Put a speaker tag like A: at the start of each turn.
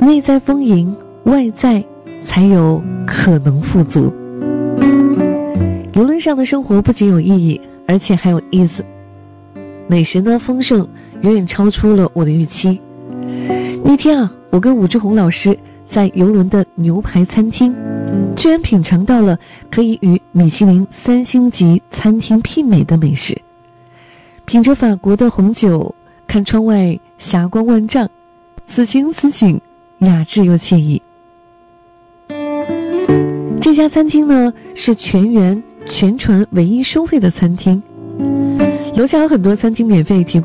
A: 内在丰盈，外在才有可能富足。游轮上的生活不仅有意义，而且还有意思。美食呢丰盛，远远超出了我的预期。那天我跟武志红老师在游轮的牛排餐厅，居然品尝到了可以与米其林3星级餐厅媲美的美食。品着法国的红酒，看窗外霞光万丈，此情此景，雅致又惬意。这家餐厅呢是全员全船唯一收费的餐厅，楼下有很多餐厅免费提供